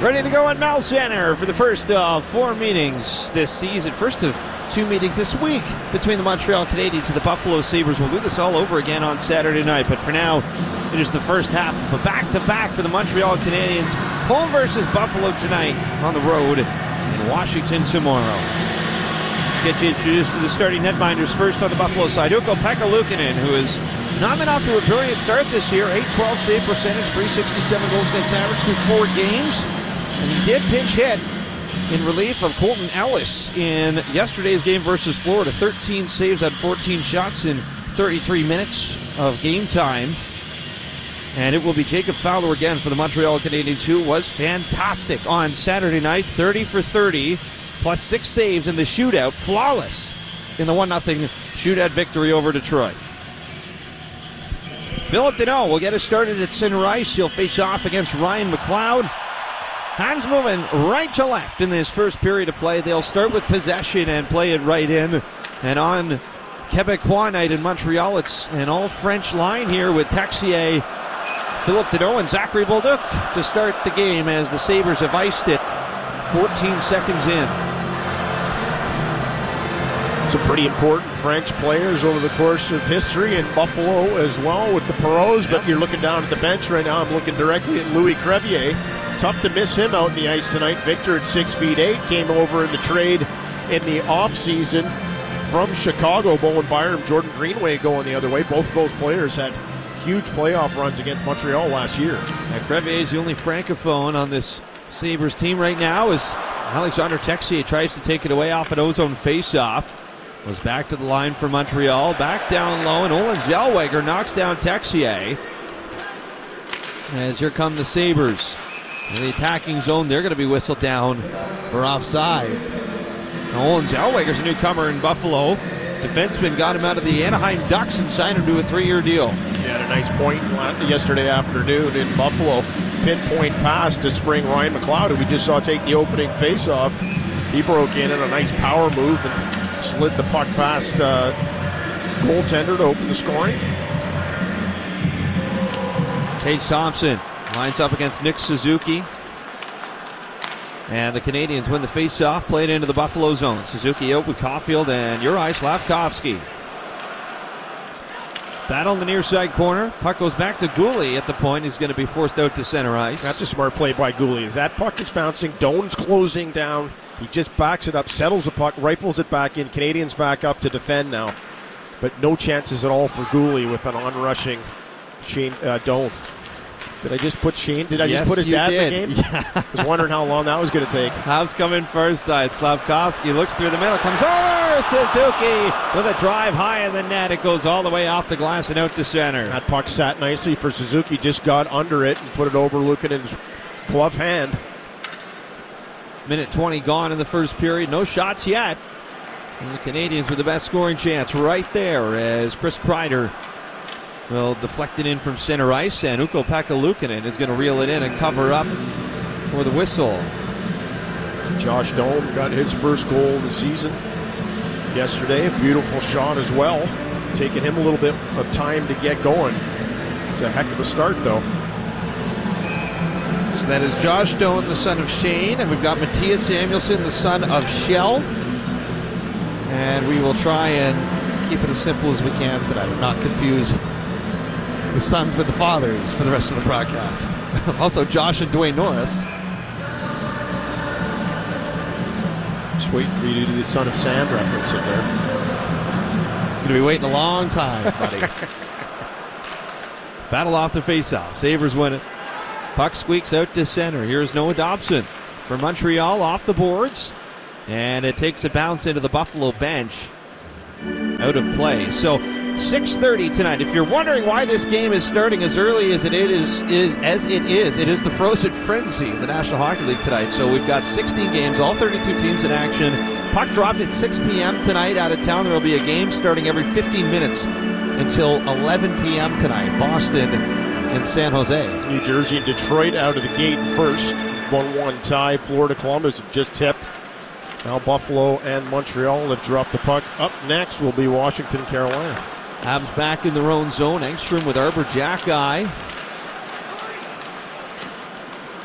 Ready to go at Mel Center for the first of 4 meetings this season. First of 2 meetings this week between the Montreal Canadiens and the Buffalo Sabres. We'll do this all over again on Saturday night, but for now, it is the first half of a back-to-back for the Montreal Canadiens. Home versus Buffalo tonight, on the road in Washington tomorrow. Let's get you introduced to the starting netminders. First on the Buffalo side, Ukko-Pekka Luukkonen, who has not been off to a brilliant start this year. .812 save percentage, .367 goals against average through 4 games. And he did pinch hit in relief of Colton Ellis in yesterday's game versus Florida. 13 saves at 14 shots in 33 minutes of game time. And it will be Jacob Fowler again for the Montreal Canadiens, who was fantastic on Saturday night. 30 for 30, plus 6 saves in the shootout. Flawless in the 1-0 shootout victory over Detroit. Phillip Danault will get us started at center ice. He'll face off against Ryan McLeod. Hands moving right to left in this first period of play. They'll start with possession and play it right in. And on Quebecois night in Montreal, it's an all-French line here with Texier, Phillip Danault, and Zachary Bolduc to start the game as the Sabres have iced it 14 seconds in. Some pretty important French players over the course of history, in Buffalo as well with the Perreaults, but you're looking down at the bench right now. I'm looking directly at Louis Crevier. Tough to miss him out in the ice tonight. Victor at 6'8", came over in the trade in the offseason from Chicago. Bowen Byram, Jordan Greenway going the other way. Both of those players had huge playoff runs against Montreal last year. Crevier is the only francophone on this Sabres team right now as Alexandre Texier tries to take it away off an ozone faceoff. Was back to the line for Montreal. Back down low, and Olen Zellweger knocks down Texier. As here come the Sabres. In the attacking zone, they're going to be whistled down for offside. Now, Olen Zellweger's a newcomer in Buffalo. Defenseman got him out of the Anaheim Ducks and signed him to a 3-year deal. He had a nice point yesterday afternoon in Buffalo. Pinpoint pass to spring Ryan McLeod, who we just saw take the opening faceoff. He broke in a nice power move and slid the puck past goaltender to open the scoring. Tage Thompson lines up against Nick Suzuki. And the Canadiens win the faceoff, play it into the Buffalo zone. Suzuki out with Caulfield and Juraj Slafkovsky. Battle in the near side corner. Puck goes back to Gouli at the point. He's going to be forced out to center ice. That's a smart play by Gouli. As that puck is bouncing, Doan's closing doon. He just backs it up, settles the puck, rifles it back in. Canadiens back up to defend now. But no chances at all for Gouli with an on-rushing Shane Doan. Did I just put Shane? Did I just put his dad in the game? Yeah. I was wondering how long that was going to take. Hobbs coming first side. Slafkovsky looks through the middle, comes over. Suzuki with a drive high in the net. It goes all the way off the glass and out to center. That puck sat nicely for Suzuki. Just got under it and put it over Luukkonen's glove hand. Minute 20 gone in the first period. No shots yet. And the Canadiens with the best scoring chance right there as Chris Kreider will deflect it in from center ice, and Ukko-Pekka Luukkonen is going to reel it in and cover up for the whistle. Josh Doan got his first goal of the season yesterday. A beautiful shot as well. Taking him a little bit of time to get going. It's a heck of a start, though. So that is Josh Doan, the son of Shane, and we've got Matthias Samuelsson, the son of Shell. And we will try and keep it as simple as we can tonight, not confuse the sons with the fathers for the rest of the broadcast. Also, Josh and Dwayne Norris. Just waiting for you to do the Son of Sam reference in there. Going to be waiting a long time, buddy. Battle off the faceoff. Sabres win it. Puck squeaks out to center. Here's Noah Dobson for Montreal off the boards. And it takes a bounce into the Buffalo bench. Out of play. So 6:30 tonight. If you're wondering why this game is starting as early as it is, it is the Frozen Frenzy of the National Hockey League tonight. So we've got 16 games, all 32 teams in action. Puck dropped at 6 p.m. tonight out of town. There will be a game starting every 15 minutes until 11 p.m. tonight. Boston and San Jose. New Jersey and Detroit out of the gate first. 1-1 tie. Florida Columbus have just tipped. Now Buffalo and Montreal have dropped the puck. Up next will be Washington, Carolina. Habs back in their own zone. Engstrom with Arbor Jackeye.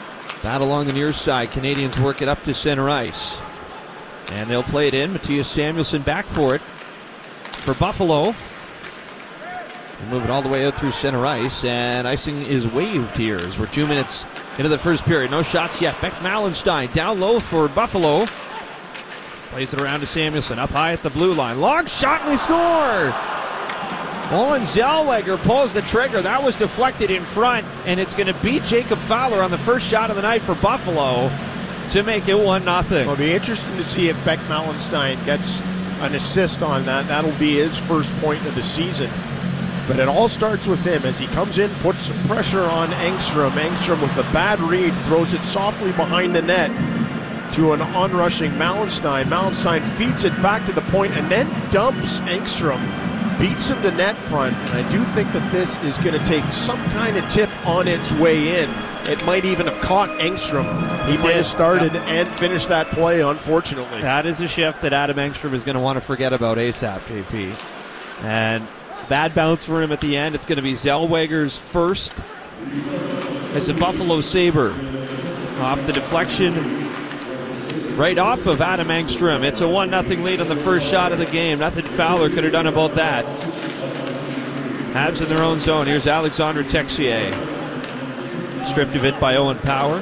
Battle along the near side. Canadians work it up to center ice. And they'll play it in. Matthias Samuelsson back for it for Buffalo. They move it all the way out through center ice, and icing is waived here as we're 2 minutes into the first period. No shots yet. Beck Malenstein down low for Buffalo. Plays it around to Samuelsson, up high at the blue line. Long shot, and they score! Olen Zellweger pulls the trigger. That was deflected in front, and it's going to beat Jacob Fowler on the first shot of the night for Buffalo to make it 1-0. It'll be interesting to see if Beck Malenstein gets an assist on that. That'll be his first point of the season. But it all starts with him as he comes in, puts some pressure on Engstrom. Engstrom with a bad read throws it softly behind the net to an onrushing Malenstein. Malenstein feeds it back to the point and then dumps Engstrom. Beats him to net front. And I do think that this is going to take some kind of tip on its way in. It might even have caught Engstrom. He might have started and finished that play, unfortunately. That is a shift that Adam Engstrom is going to want to forget about ASAP, JP. And bad bounce for him at the end. It's going to be Zellweger's first as a Buffalo Sabre. Off the deflection, right off of Adam Engstrom. It's a 1-0 lead on the first shot of the game. Nothing Fowler could have done about that. Habs in their own zone. Here's Alexandre Texier. Stripped of it by Owen Power.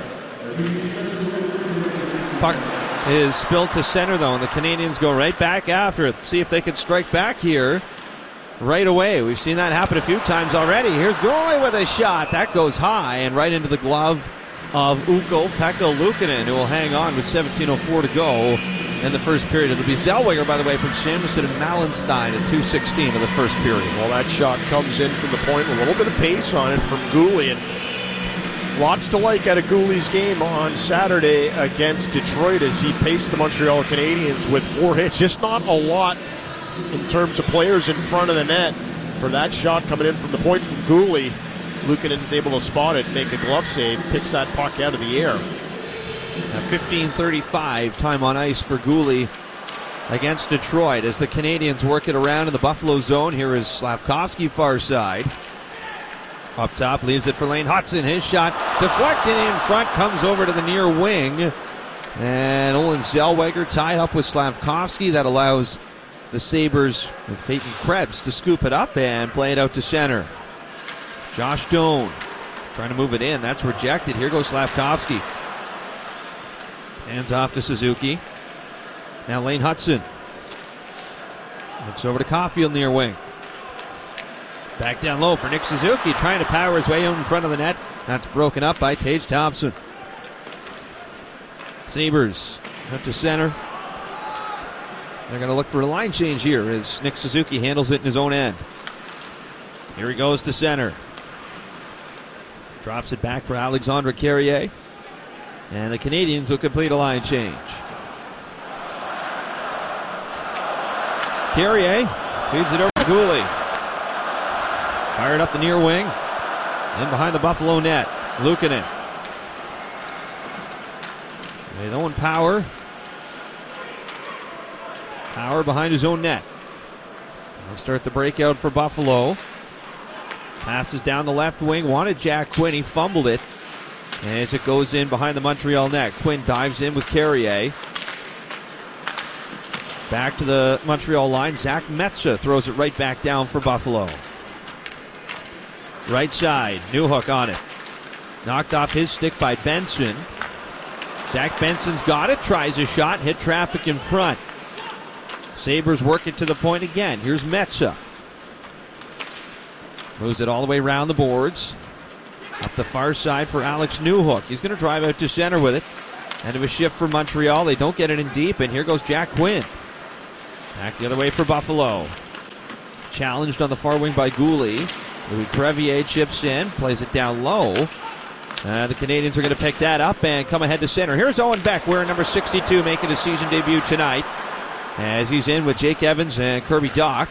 Puck is spilled to center, though, and the Canadians go right back after it. See if they can strike back here right away. We've seen that happen a few times already. Here's Goulet with a shot. That goes high and right into the glove of Ukko-Pekka Luukkonen, who will hang on with 17:04 to go in the first period. It'll be Zellweger, by the way, from Samuelsson and Malenstein at 2:16 of the first period. Well, that shot comes in from the point, a little bit of pace on it from Goulet, and lots to like out of Goulet's game on Saturday against Detroit as he paced the Montreal Canadiens with 4 hits. Just not a lot in terms of players in front of the net for that shot coming in from the point from Goulet. Luukkonen is able to spot it, make a glove save, picks that puck out of the air. 15:35 time on ice for Goulet against Detroit as the Canadians work it around in the Buffalo zone. Here is Slavkovsky far side. Up top, leaves it for Lane Hutson. His shot deflected in front, comes over to the near wing. And Olen Zellweger tied up with Slavkovsky. That allows the Sabres with Peyton Krebs to scoop it up and play it out to center. Josh Doan trying to move it in. That's rejected. Here goes Slavkovsky. Hands off to Suzuki. Now Lane Hutson. Looks over to Caulfield near wing. Back down low for Nick Suzuki, trying to power his way out in front of the net. That's broken up by Tage Thompson. Sabres up to center. They're going to look for a line change here as Nick Suzuki handles it in his own end. Here he goes to center. Drops it back for Alexandre Carrier. And the Canadians will complete a line change. Carrier feeds it over to Goulet. Fired up the near wing. In behind the Buffalo net. Luukkonen. With Owen Power. Power behind his own net. They'll start the breakout for Buffalo. Passes down the left wing. Wanted Jack Quinn. He fumbled it. And as it goes in behind the Montreal net, Quinn dives in with Carrier. Back to the Montreal line. Zach Metsa throws it right back down for Buffalo. Right side, Newhook on it. Knocked off his stick by Benson. Zach Benson's got it, tries a shot, hit traffic in front. Sabres work it to the point again. Here's Metsa. Moves it all the way around the boards. Up the far side for Alex Newhook. He's going to drive out to center with it. End of a shift for Montreal. They don't get it in deep, and here goes Jack Quinn. Back the other way for Buffalo. Challenged on the far wing by Goulet. Louis Crevier chips in, plays it down low. The Canadians are going to pick that up and come ahead to center. Here's Owen Beck, wearing number 62, making his season debut tonight, as he's in with Jake Evans and Kirby Dach.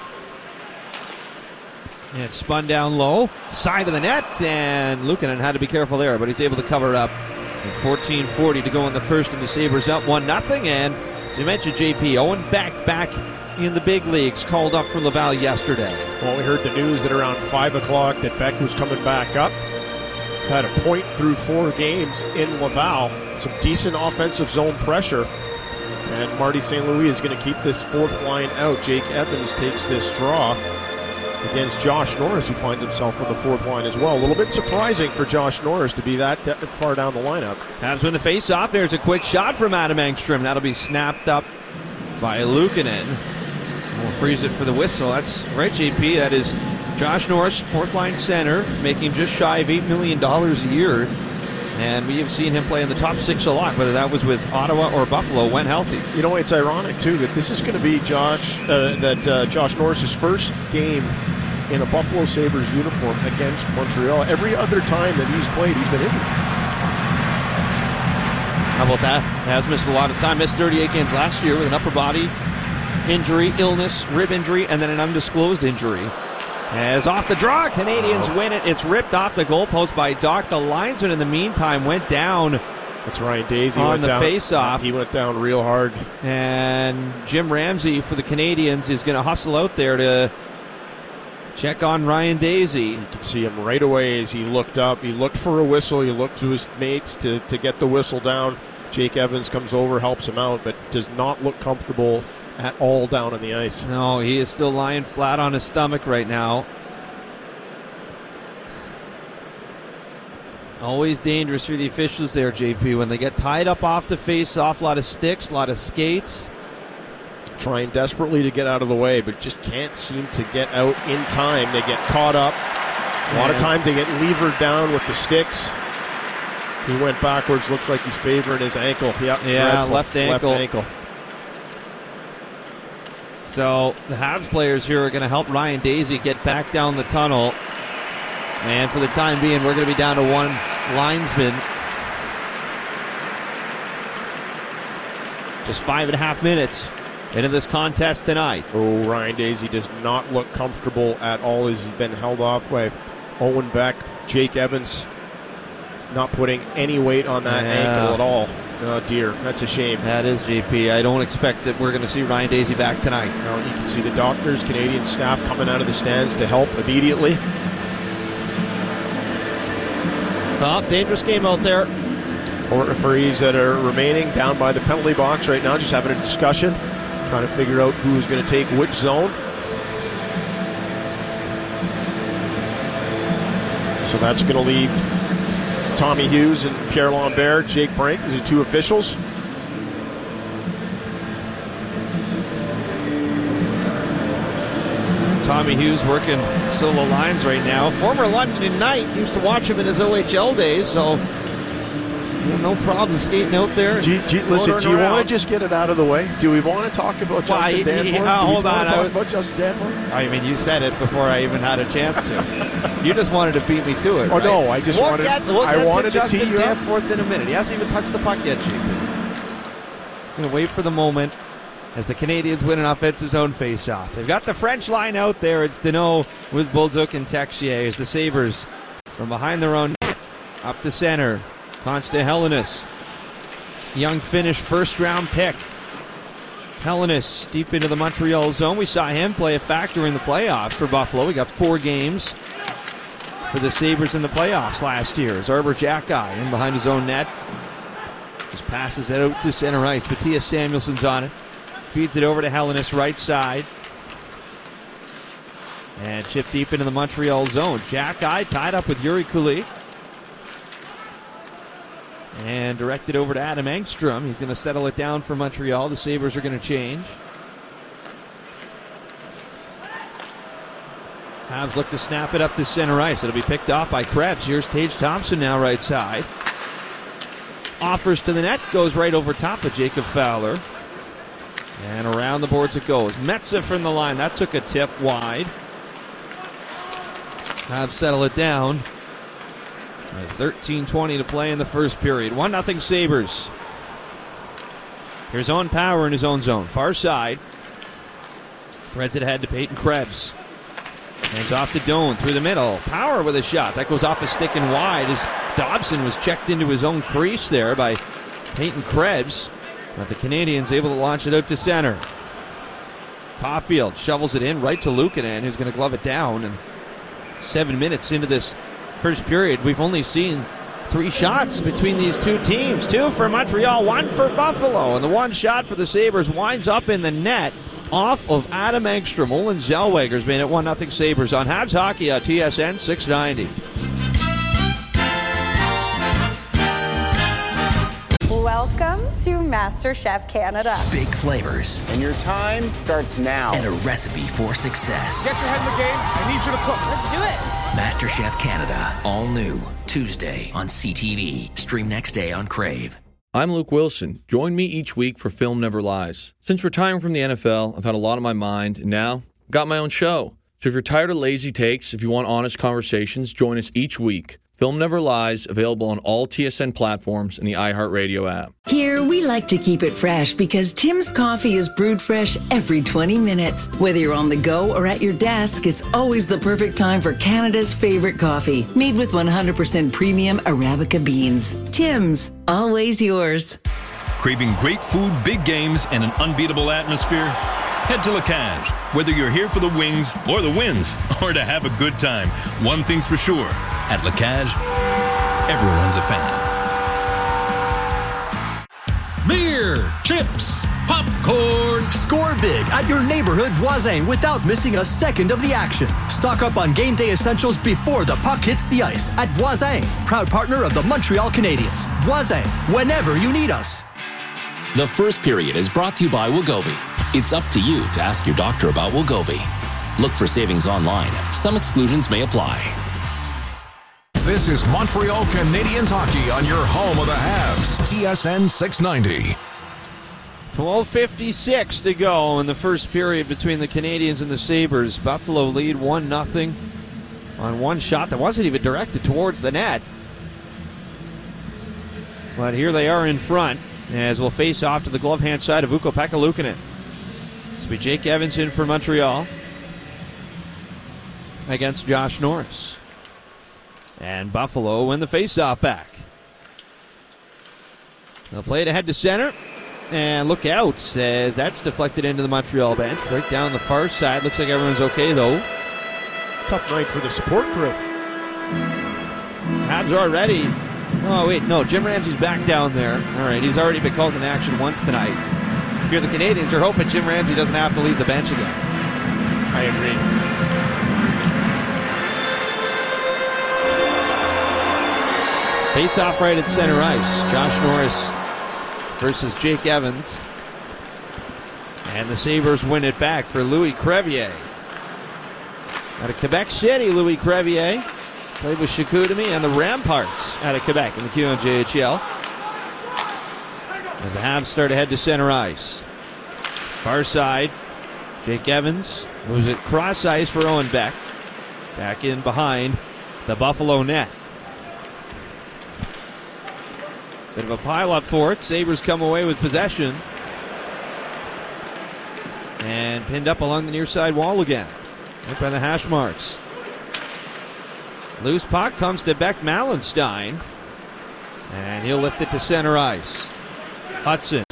It's spun down low, side of the net, and Luukkonen had to be careful there, but he's able to cover up. With 14:40 to go in the first, and the Sabres up 1-0. And as you mentioned, JP, Owen Beck back in the big leagues, called up for Laval yesterday. Well, we heard the news that around 5 o'clock that Beck was coming back up. had a point through 4 games in Laval. Some decent offensive zone pressure. And Marty St. Louis is going to keep this fourth line out. Jake Evans takes this draw against Josh Norris, who finds himself on the fourth line as well. A little bit surprising for Josh Norris to be that far down the lineup. Habs win the face-off. There's a quick shot from Adam Engstrom. That'll be snapped up by Luukkonen. We'll freeze it for the whistle. That's right, JP. That is Josh Norris, fourth-line center, making just shy of $8 million a year. And we have seen him play in the top 6 a lot, whether that was with Ottawa or Buffalo, when healthy. You know, it's ironic, too, that this is going to be Josh Norris's first game in a Buffalo Sabres uniform against Montreal. Every other time that he's played, he's been injured. How about that? Has missed a lot of time. Missed 38 games last year with an upper body injury, illness, rib injury, and then an undisclosed injury. As off the draw, Canadians win it. It's ripped off the goalpost by Doc. The linesman, in the meantime, went down. That's Ryan Daisy on the face-off. He went down real hard. And Jim Ramsey for the Canadians is going to hustle out there to check on Ryan Daisy. You could see him right away as he looked up. He looked for a whistle. He looked to his mates to get the whistle down. Jake Evans comes over, helps him out, but does not look comfortable at all down on the ice. No, he is still lying flat on his stomach right now. Always dangerous for the officials there, JP, when they get tied up off the face-off. A lot of sticks, a lot of skates. Trying desperately to get out of the way, but just can't seem to get out in time. They get caught up. A lot of times they get levered down with the sticks. He went backwards. Looks like he's favoring his ankle. Yeah, left ankle. Left ankle. So the Habs players here are going to help Ryan Daisy get back down the tunnel. And for the time being, we're going to be down to one linesman. Just 5.5 minutes into this contest tonight. Oh, Ryan Daisy does not look comfortable at all as he's been held off by Owen Beck. Jake Evans not putting any weight on that ankle at all. Oh, dear. That's a shame. That is, JP. I don't expect that we're going to see Ryan Daisy back tonight. No, you can see the doctors, Canadian staff coming out of the stands to help immediately. Well, dangerous game out there. 4 referees that are remaining down by the penalty box right now, just having a discussion, trying to figure out who's going to take which zone. So that's going to leave Tommy Hughes and Pierre Lambert, Jake Brink as the 2 officials. Tommy Hughes working solo lines right now. Former London Knight, used to watch him in his OHL days, so no problem skating out there. Listen, do you want to just get it out of the way? Do we want to talk about Justin Danforth? Hold on. Talk about Justin Danforth? I mean, you said it before I even had a chance to. You just wanted to beat me to it. Oh, right? No, I just wanted to Justin tee you up. Danforth in a minute. He hasn't even touched the puck yet, JP. Going to wait for the moment as the Canadians win an offensive zone faceoff. They've got the French line out there. It's Deneau with Bolduc and Texier as the Sabres from behind their own net up to center. Constant Helenius, young Finnish first-round pick. Helenius deep into the Montreal zone. We saw him play a factor in the playoffs for Buffalo. He got 4 games for the Sabres in the playoffs last year. As Arbor Xhekaj in behind his own net. Just passes it out to center ice. Matthias Samuelsson's on it. Feeds it over to Helenius, right side. And chipped deep into the Montreal zone. Xhekaj tied up with Yuri Kulich. And directed over to Adam Engstrom. He's going to settle it down for Montreal. The Sabres are going to change. Habs look to snap it up to center ice. It'll be picked off by Krebs. Here's Tage Thompson now right side. Offers to the net. Goes right over top of Jacob Fowler. And around the boards it goes. Metza from the line. That took a tip wide. Habs settle it down. 13:20 to play in the first period. 1-0 Sabres. Here's Owen Power in his own zone. Far side. Threads it ahead to Peyton Krebs. Hands off to Doan through the middle. Power with a shot. That goes off a stick and wide as Dobson was checked into his own crease there by Peyton Krebs. But the Canadians able to launch it out to center. Caulfield shovels it in right to Luukkonen, who's going to glove it down. And 7 minutes into this first period, we've only seen 3 shots between these two teams. 2 for Montreal, 1 for Buffalo. And the one shot for the Sabres winds up in the net off of Adam Engstrom. Olin Zellweger's made it 1-0 Sabres on Habs Hockey on TSN 690. Welcome to MasterChef Canada. Big flavors. And your time starts now. And a recipe for success. Get your head in the game. I need you to cook. Let's do it. MasterChef Canada. All new. Tuesday on CTV. Stream next day on Crave. I'm Luke Wilson. Join me each week for Film Never Lies. Since retiring from the NFL, I've had a lot on my mind, and now I've got my own show. So if you're tired of lazy takes, if you want honest conversations, join us each week. Film Never Lies, available on all TSN platforms and the iHeartRadio app. Here, we like to keep it fresh because Tim's coffee is brewed fresh every 20 minutes. Whether you're on the go or at your desk, it's always the perfect time for Canada's favorite coffee, made with 100% premium Arabica beans. Tim's, always yours. Craving great food, big games, and an unbeatable atmosphere? Head to La Cage. Whether you're here for the wings or the wins, or to have a good time, one thing's for sure. At La Cage, everyone's a fan. Beer, chips, popcorn. Score big at your neighborhood Voisin without missing a second of the action. Stock up on game day essentials before the puck hits the ice at Voisin, proud partner of the Montreal Canadiens. Voisin, whenever you need us. The first period is brought to you by Wegovy. It's up to you to ask your doctor about Wegovy. Look for savings online. Some exclusions may apply. This is Montreal Canadiens hockey on your home of the Habs, TSN 690. 12:56 to go in the first period between the Canadiens and the Sabres. Buffalo lead 1-0 on one shot that wasn't even directed towards the net. But here they are in front as we'll face off to the glove hand side of Ukko-Pekka Luukkonen. This will be Jake Evans in for Montreal against Josh Norris. And Buffalo win the faceoff back. They'll play it ahead to center. And look out, as that's deflected into the Montreal bench. Right down the far side. Looks like everyone's okay, though. Tough night for the support crew. Habs are ready. Oh, wait, no. Jim Ramsey's back down there. All right, he's already been called in action once tonight. If you're the Canadiens, you're hoping Jim Ramsey doesn't have to leave the bench again. I agree. Face-off right at center ice. Josh Norris versus Jake Evans. And the Sabres win it back for Louis Crevier. Out of Quebec City, Louis Crevier played with Chicoutimi and the Ramparts out of Quebec in the QMJHL. As the Habs start ahead to center ice. Far side, Jake Evans moves it cross ice for Owen Beck. Back in behind the Buffalo net. Bit of a pile-up for it. Sabres come away with possession. And pinned up along the near side wall again. Right by the hash marks. Loose puck comes to Beck Malenstein. And he'll lift it to center ice. Hudson.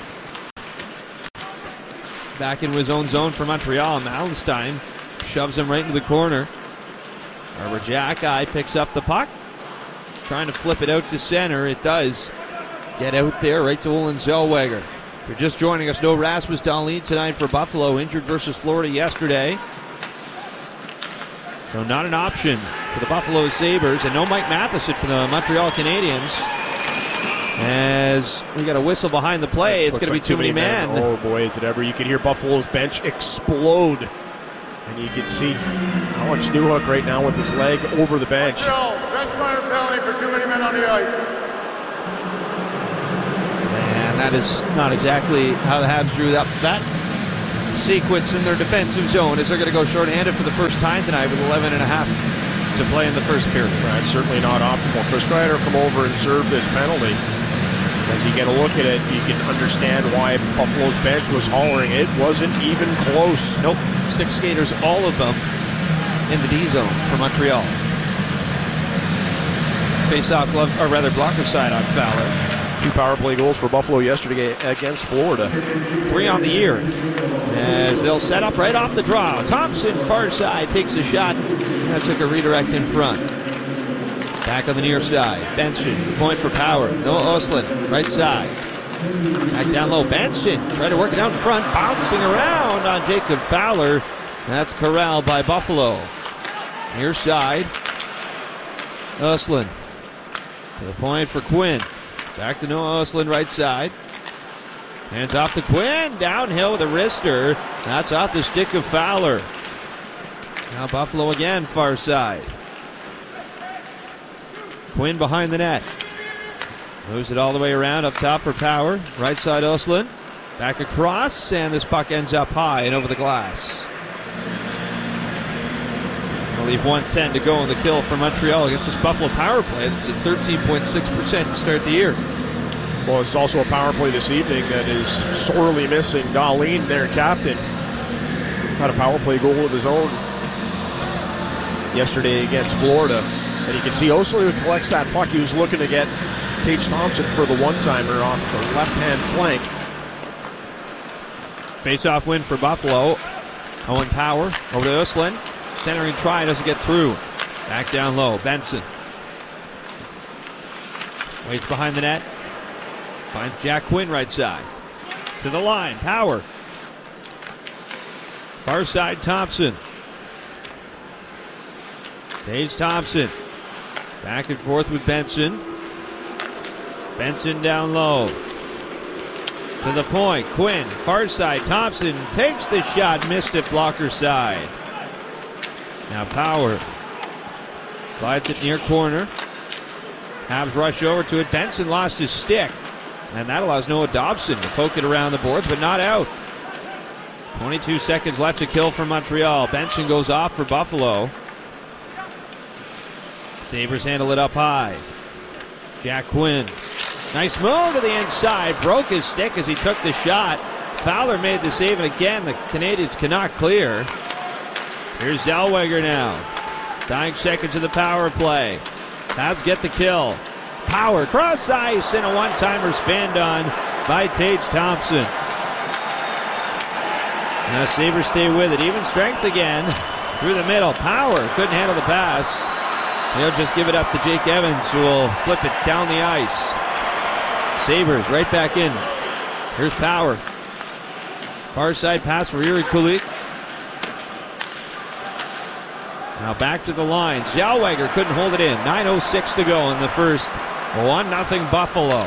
Back into his own zone for Montreal. Malenstein shoves him right into the corner. Arbor Jackeye picks up the puck. Trying to flip it out to center. It does. Get out there right to Olin Zellweger. If you're just joining us, no Rasmus Dahlin tonight for Buffalo. Injured versus Florida yesterday. So not an option for the Buffalo Sabres. And no Mike Matheson for the Montreal Canadiens. As we got a whistle behind the play, it's going to be too many men. Oh boy, is it ever. You can hear Buffalo's bench explode. And you can see Alex Newhook right now with his leg over the bench. Bench minor penalty for too many men on the ice. That is not exactly how the Habs drew up that sequence in their defensive zone, as they're going to go shorthanded for the first time tonight with 11 and a half to play in the first period. That's certainly not optimal. Chris Kreider come over and serve this penalty. As you get a look at it, you can understand why Buffalo's bench was hollering. It wasn't even close. Nope. 6 skaters, all of them in the D zone for Montreal. Face-off glove, or rather blocker side on Fowler. 2 power play goals for Buffalo yesterday against Florida. 3 on the year. As they'll set up right off the draw. Thompson, far side, takes a shot. That took a redirect in front. Back on the near side. Benson, point for Power. Noah Östlund, right side. Back down low. Benson, trying to work it out in front. Bouncing around on Jacob Fowler. That's corralled by Buffalo. Near side. Östlund. To the point for Quinn. Back to Noah Östlund, right side. Hands off to Quinn. Downhill with a wrister. That's off the stick of Fowler. Now Buffalo again, far side. Quinn behind the net. Moves it all the way around, up top for Power. Right side Östlund. Back across, and this puck ends up high and over the glass. We'll leave 1:10 to go in the kill for Montreal against this Buffalo power play. That's at 13.6% to start the year. Well, it's also a power play this evening that is sorely missing. Dahlin, their captain, had a power play goal of his own yesterday against Florida. And you can see Östlund collects that puck. He was looking to get Tage Thompson for the one-timer off the left-hand flank. Face-off win for Buffalo. Owen Power over to Östlund. Centering try, doesn't get through. Back down low, Benson. Waits behind the net. Finds Jack Quinn right side. To the line, Power. Far side, Thompson. Tage Thompson. Back and forth with Benson. Benson down low. To the point, Quinn. Far side, Thompson takes the shot, missed it, blocker side. Now Power. Slides it near corner. Habs rush over to it. Benson lost his stick. And that allows Noah Dobson to poke it around the boards, but not out. 22 seconds left to kill for Montreal. Benson goes off for Buffalo. Sabres handle it up high. Jack Quinn. Nice move to the inside. Broke his stick as he took the shot. Fowler made the save, and again, the Canadians cannot clear. Here's Zellweger now. Dying seconds of the power play. Habs get the kill. Power cross ice, and a one-timer's fanned on by Tage Thompson. Now Sabres stay with it. Even strength again. Through the middle. Power couldn't handle the pass. He'll just give it up to Jake Evans, who will flip it down the ice. Sabres right back in. Here's Power. Far side pass for Yuri Kulik. Now back to the line. Zellweger couldn't hold it in. 9:06 to go in the first. 1-0 Buffalo.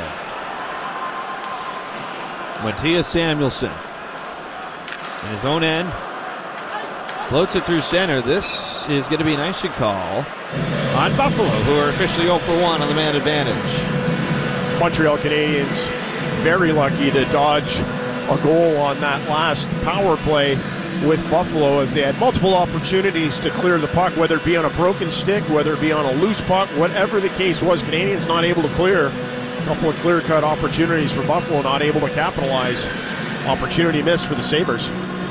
Mattias Samuelsson. In his own end. Floats it through center. This is going to be an icing call on Buffalo, who are officially 0 for 1 on the man advantage. Montreal Canadiens very lucky to dodge a goal on that last power play with Buffalo, as they had multiple opportunities to clear the puck, whether it be on a broken stick, whether it be on a loose puck, whatever the case was. Canadians not able to clear. A couple of clear-cut opportunities for Buffalo, not able to capitalize. Opportunity missed for the Sabres.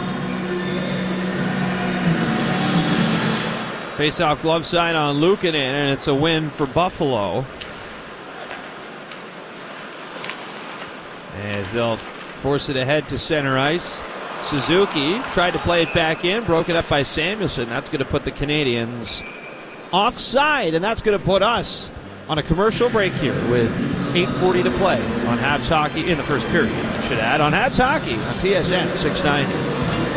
Face-off glove side on Luukkonen, and it's a win for Buffalo. As they'll force it ahead to center ice. Suzuki tried to play it back in, broke it up by Samuelsson. That's going to put the Canadians offside, and that's going to put us on a commercial break here with 8:40 to play on Habs Hockey in the first period. I should add, on Habs Hockey on TSN 690.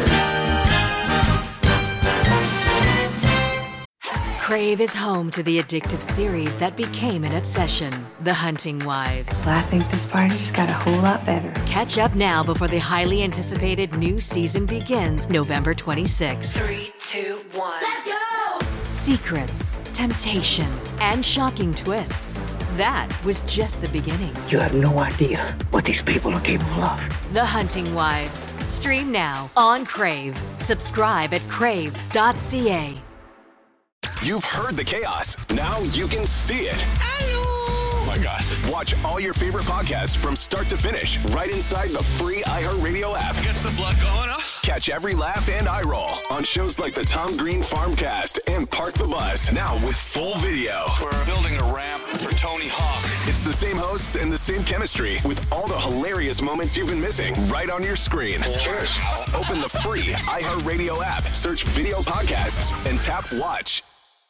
Crave is home to the addictive series that became an obsession, The Hunting Wives. Well, I think this party just got a whole lot better. Catch up now before the highly anticipated new season begins November 26th. 3, 2, 1. Let's go! Secrets, temptation, and shocking twists. That was just the beginning. You have no idea what these people are capable of. The Hunting Wives. Stream now on Crave. Subscribe at crave.ca. You've heard the chaos. Now you can see it. Oh my God. Watch all your favorite podcasts from start to finish right inside the free iHeartRadio app. Gets the blood going, huh? Catch every laugh and eye roll on shows like the Tom Green Farmcast and Park the Bus. Now with full video. We're building a ramp for Tony Hawk. It's the same hosts and the same chemistry with all the hilarious moments you've been missing right on your screen. Cheers. Open the free iHeartRadio app, search video podcasts, and tap watch.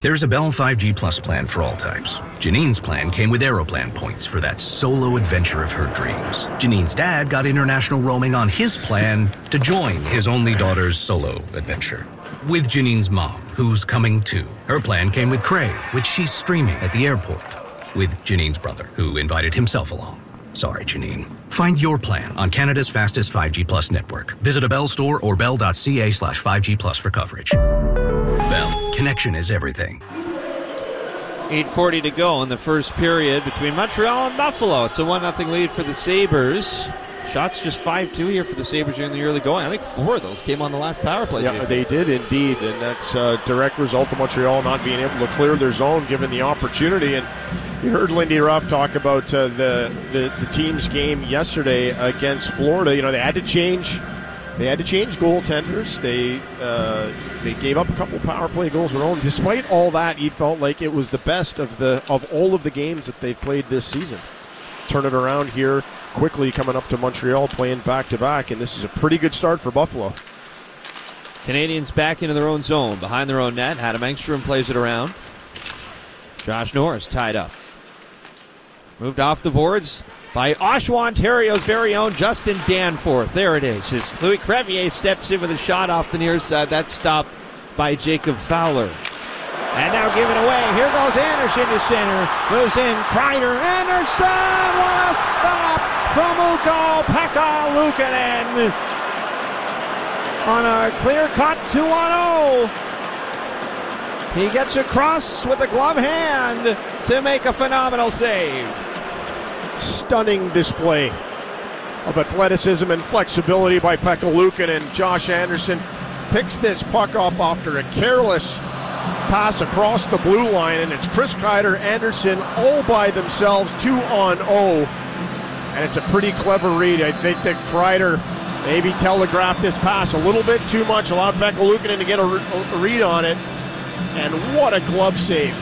There's a Bell 5G Plus plan for all types. Janine's plan came with Aeroplan points for that solo adventure of her dreams. Janine's dad got international roaming on his plan to join his only daughter's solo adventure. With Janine's mom, who's coming too. Her plan came with Crave, which she's streaming at the airport. With Janine's brother, who invited himself along. Sorry, Janine. Find your plan on Canada's fastest 5G Plus network. Visit a Bell store or bell.ca/5G Plus for coverage. Bell, connection is everything. 8:40 to go in the first period between Montreal and Buffalo. It's a 1-0 lead for the Sabres. Shots just 5-2 here for the Sabres during the early going. I think 4 of those came on the last power play. Yeah, they did indeed, and that's a direct result of Montreal not being able to clear their zone given the opportunity. And you heard Lindy Ruff talk about the team's game yesterday against Florida. You know, they had to change goaltenders. They gave up a couple power play goals of their own. Despite all that, he felt like it was the best of all of the games that they've played this season. Turn it around here quickly, coming up to Montreal, playing back-to-back, and this is a pretty good start for Buffalo. Canadians back into their own zone, behind their own net. Adam Engstrom plays it around. Josh Norris tied up. Moved off the boards by Oshawa, Ontario's very own Justin Danforth. There it is. As Louis Crevier steps in with a shot off the near side. That's stopped by Jacob Fowler. And now given away. Here goes Anderson to center. Moves in. Kreider. Anderson! What a stop from Ukko-Pekka Luukkonen. On a clear-cut 2-on-0. He gets across with a glove hand to make a phenomenal save. Stunning display of athleticism and flexibility by Pekka Luukkonen. Josh Anderson picks this puck up after a careless pass across the blue line, and it's Chris Kreider, Anderson all by themselves, 2-on-0. And it's a pretty clever read. I think that Kreider maybe telegraphed this pass a little bit too much, allowed Pekka Luukkonen to get a read on it. And what a glove save.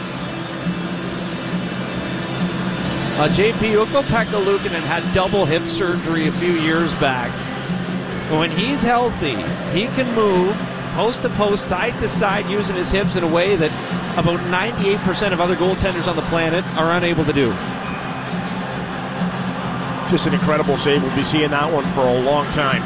JP Ukko-Pekka Luukkonen had double hip surgery a few years back. When he's healthy, he can move post to post, side to side, using his hips in a way that about 98% of other goaltenders on the planet are unable to do. Just an incredible save. We'll be seeing that one for a long time.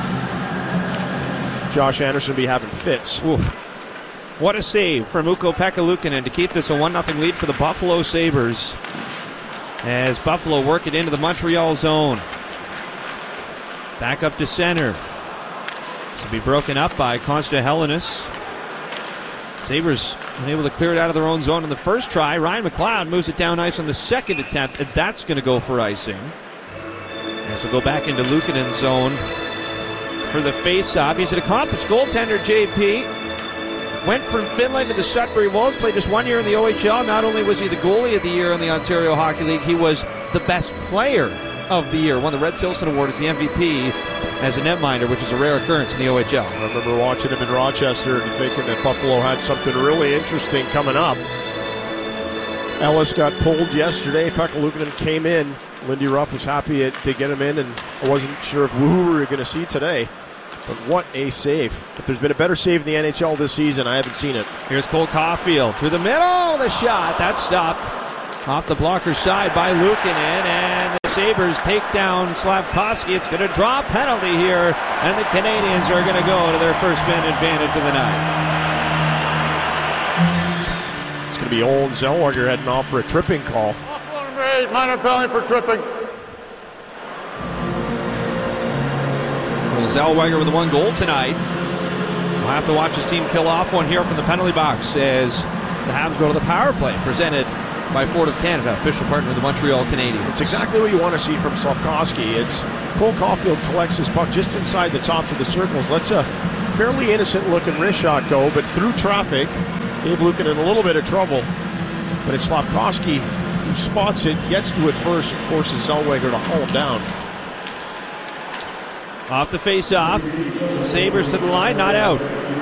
Josh Anderson will be having fits. Oof. What a save from Ukko-Pekka Luukkonen to keep this a 1-0 lead for the Buffalo Sabres. As Buffalo work it into the Montreal zone. Back up to center. This will be broken up by Konsta Helenius. Sabres unable to clear it out of their own zone in the first try. Ryan McLeod moves it down ice on the second attempt, and that's going to go for icing. As we'll go back into Luukkonen's zone for the face-off. He's an accomplished goaltender, JP. Went from Finland to the Sudbury Wolves, played just 1 year in the OHL. Not only was he the goalie of the year in the Ontario Hockey League, he was the best player of the year. Won the Red Tilson Award as the MVP as a netminder, which is a rare occurrence in the OHL. I remember watching him in Rochester and thinking that Buffalo had something really interesting coming up. Ellis got pulled yesterday. Pekka Luukkonen came in. Lindy Ruff was happy to get him in, and I wasn't sure if who we were going to see today. But what a save. If there's been a better save in the NHL this season, I haven't seen it. Here's Cole Caulfield through the middle. The shot. That's stopped off the blocker's side by Luukkonen. And the Sabres take down Slavkovsky. It's going to draw a penalty here. And the Canadians are going to go to their first man advantage of the night. It's going to be Olen Zellweger heading off for a tripping call. Minor penalty for tripping. Zellweger with the one goal tonight. We'll have to watch his team kill off one here from the penalty box as the Habs go to the power play, presented by Ford of Canada, official partner of the Montreal Canadiens. It's exactly what you want to see from Slavkovsky. It's Cole Caulfield collects his puck just inside the tops of the circles, lets a fairly innocent-looking wrist shot go, but through traffic, gave Luukkonen a little bit of trouble. But it's Slavkovsky who spots it, gets to it first, and forces Zellweger to haul him down. Off the face-off. Sabres to the line, not out.